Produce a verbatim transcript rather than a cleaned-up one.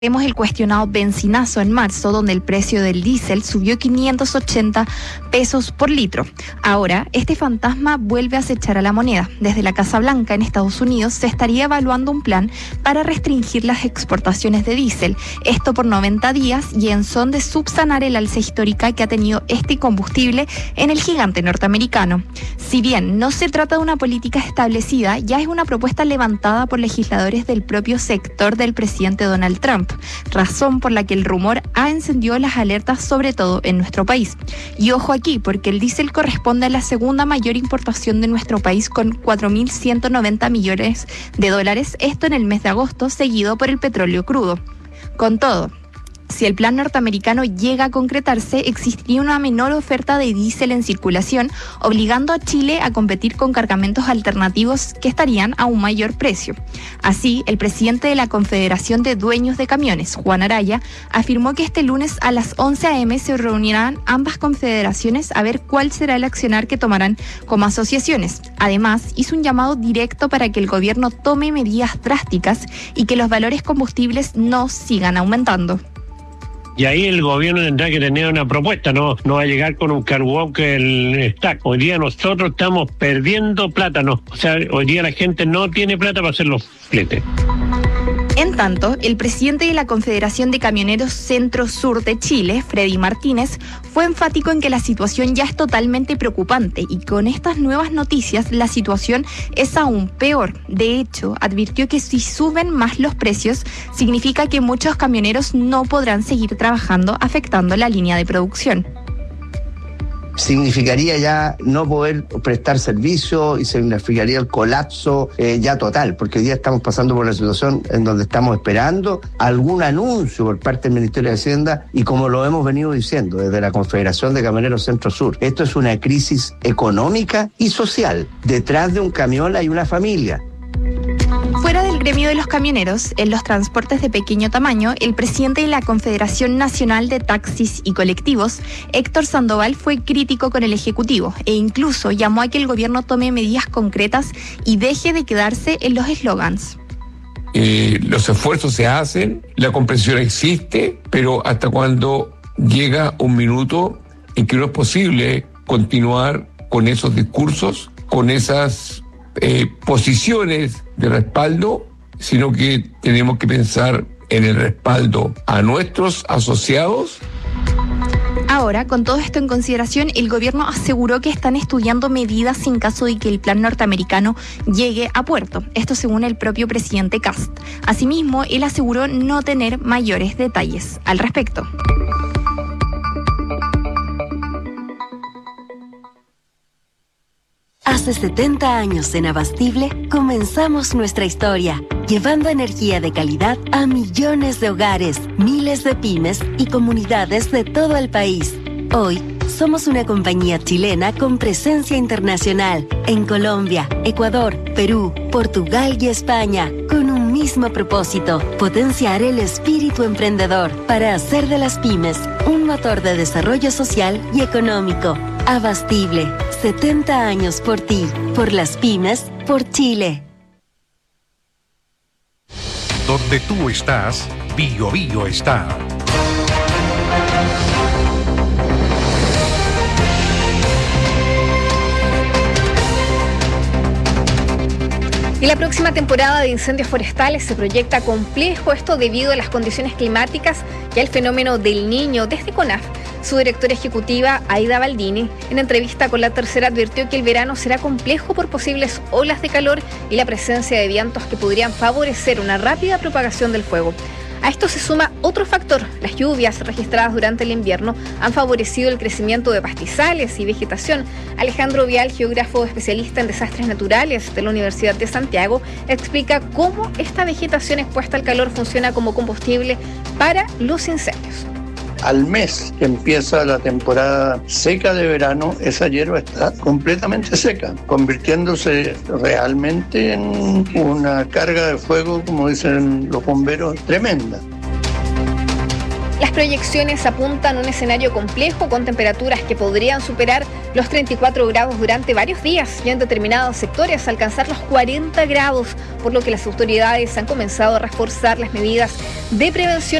Tenemos el cuestionado benzinazo en marzo, donde el precio del diésel subió quinientos ochenta pesos por litro. Ahora, este fantasma vuelve a acechar a la moneda. Desde la Casa Blanca en Estados Unidos se estaría evaluando un plan para restringir las exportaciones de diésel. Esto por noventa días y en son de subsanar el alza histórica que ha tenido este combustible en el gigante norteamericano. Si bien no se trata de una política establecida, ya es una propuesta levantada por legisladores del propio sector del presidente Donald Trump. Razón por la que el rumor ha encendido las alertas, sobre todo en nuestro país. Y ojo aquí, porque el diésel corresponde a la segunda mayor importación de nuestro país con cuatro mil ciento noventa millones de dólares, esto en el mes de agosto, seguido por el petróleo crudo. Con todo, si el plan norteamericano llega a concretarse, existiría una menor oferta de diésel en circulación, obligando a Chile a competir con cargamentos alternativos que estarían a un mayor precio. Así, el presidente de la Confederación de Dueños de Camiones, Juan Araya, afirmó que este lunes a las once a eme se reunirán ambas confederaciones a ver cuál será el accionar que tomarán como asociaciones. Además, hizo un llamado directo para que el gobierno tome medidas drásticas y que los valores combustibles no sigan aumentando. Y ahí el gobierno tendrá que tener una propuesta, no, no va a llegar con un carbón que el stack. Hoy día nosotros estamos perdiendo plata, no, o sea, hoy día la gente no tiene plata para hacer los fletes. En tanto, el presidente de la Confederación de Camioneros Centro-Sur de Chile, Freddy Martínez, fue enfático en que la situación ya es totalmente preocupante y con estas nuevas noticias la situación es aún peor. De hecho, advirtió que si suben más los precios, significa que muchos camioneros no podrán seguir trabajando, afectando la línea de producción. Significaría ya no poder prestar servicio y significaría el colapso eh, ya total, porque hoy día estamos pasando por una situación en donde estamos esperando algún anuncio por parte del Ministerio de Hacienda y como lo hemos venido diciendo desde la Confederación de Camioneros Centro-Sur, esto es una crisis económica y social. Detrás de un camión hay una familia. Fuera del gremio de los camioneros, en los transportes de pequeño tamaño, el presidente de la Confederación Nacional de Taxis y Colectivos, Héctor Sandoval, fue crítico con el Ejecutivo e incluso llamó a que el gobierno tome medidas concretas y deje de quedarse en los eslogans. Eh, los esfuerzos se hacen, la comprensión existe, pero hasta cuando llega un minuto en que no es posible continuar con esos discursos, con esas Eh, posiciones de respaldo, sino que tenemos que pensar en el respaldo a nuestros asociados. Ahora, con todo esto en consideración, el gobierno aseguró que están estudiando medidas en caso de que el plan norteamericano llegue a puerto. Esto según el propio presidente Kast. Asimismo, él aseguró no tener mayores detalles al respecto. Hace setenta años en Abastible comenzamos nuestra historia, llevando energía de calidad a millones de hogares, miles de pymes y comunidades de todo el país. Hoy somos una compañía chilena con presencia internacional en Colombia, Ecuador, Perú, Portugal y España, con un mismo propósito: potenciar el espíritu emprendedor para hacer de las pymes un motor de desarrollo social y económico. Abastible, setenta años por ti, por las pymes, por Chile. Donde tú estás, Bio Bio está. Y la próxima temporada de incendios forestales se proyecta complejo, esto debido a las condiciones climáticas y al fenómeno del Niño. Desde CONAF, su directora ejecutiva, Aida Baldini, en entrevista con La Tercera, advirtió que el verano será complejo por posibles olas de calor y la presencia de vientos que podrían favorecer una rápida propagación del fuego. A esto se suma otro factor: las lluvias registradas durante el invierno han favorecido el crecimiento de pastizales y vegetación. Alejandro Vial, geógrafo especialista en desastres naturales de la Universidad de Santiago, explica cómo esta vegetación expuesta al calor funciona como combustible para los incendios. Al mes que empieza la temporada seca de verano, esa hierba está completamente seca, convirtiéndose realmente en una carga de fuego, como dicen los bomberos, tremenda. Las proyecciones apuntan a un escenario complejo con temperaturas que podrían superar los treinta y cuatro grados durante varios días y en determinados sectores alcanzar los cuarenta grados, por lo que las autoridades han comenzado a reforzar las medidas de prevención